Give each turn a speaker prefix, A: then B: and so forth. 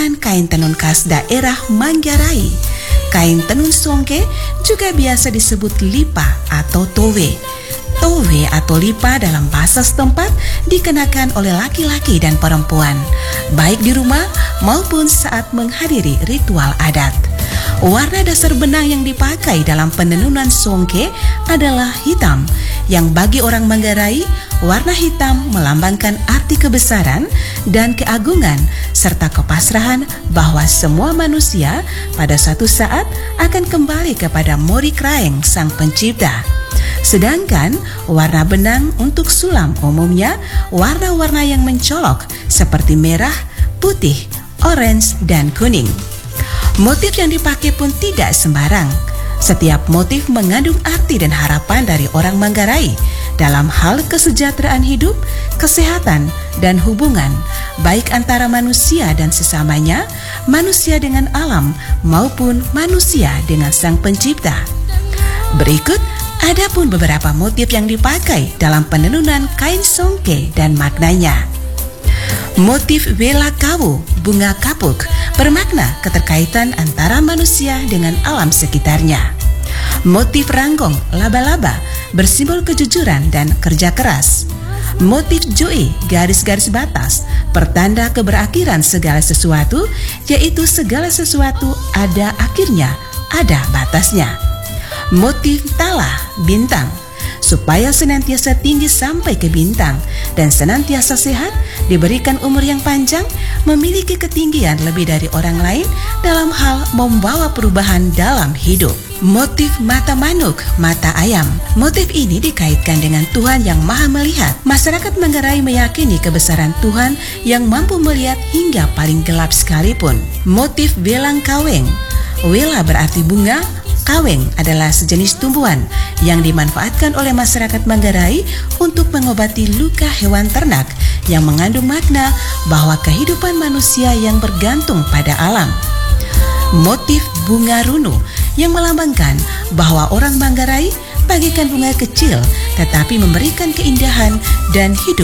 A: kain tenun khas daerah Manggarai. Kain tenun songke juga biasa disebut lipa atau towe. Towe atau lipa dalam bahasa setempat dikenakan oleh laki-laki dan perempuan, baik di rumah maupun saat menghadiri ritual adat. Warna dasar benang yang dipakai dalam penenunan songke adalah hitam, yang bagi orang Manggarai, warna hitam melambangkan arti kebesaran dan keagungan serta kepasrahan bahwa semua manusia pada suatu saat akan kembali kepada Mori Kraeng Sang Pencipta. Sedangkan warna benang untuk sulam umumnya warna-warna yang mencolok seperti merah, putih, orange, dan kuning. Motif yang dipakai pun tidak sembarang. Setiap motif mengandung arti dan harapan dari orang Manggarai dalam hal kesejahteraan hidup, kesehatan, dan hubungan, baik antara manusia dan sesamanya, manusia dengan alam, maupun manusia dengan Sang Pencipta. Berikut ada pun beberapa motif yang dipakai dalam penenunan kain songke dan maknanya. Motif Wela Kawu, bunga kapuk, bermakna keterkaitan antara manusia dengan alam sekitarnya. Motif Ranggong, laba-laba, bersimbol kejujuran dan kerja keras. Motif Joi, garis-garis batas, pertanda keberakhiran segala sesuatu, yaitu segala sesuatu ada akhirnya, ada batasnya. Motif Tala, bintang, supaya senantiasa tinggi sampai ke bintang dan senantiasa sehat, diberikan umur yang panjang, memiliki ketinggian lebih dari orang lain dalam hal membawa perubahan dalam hidup. Motif mata manuk, mata ayam. Motif ini dikaitkan dengan Tuhan yang Maha Melihat. Masyarakat Manggarai meyakini kebesaran Tuhan yang mampu melihat hingga paling gelap sekalipun. Motif Welang Kaweng. Wela berarti bunga, kaweng adalah sejenis tumbuhan yang dimanfaatkan oleh masyarakat Manggarai untuk mengobati luka hewan ternak yang mengandung makna bahwa kehidupan manusia yang bergantung pada alam. Motif bunga runu yang melambangkan bahwa orang Manggarai bagaikan bunga kecil tetapi memberikan keindahan dan hidup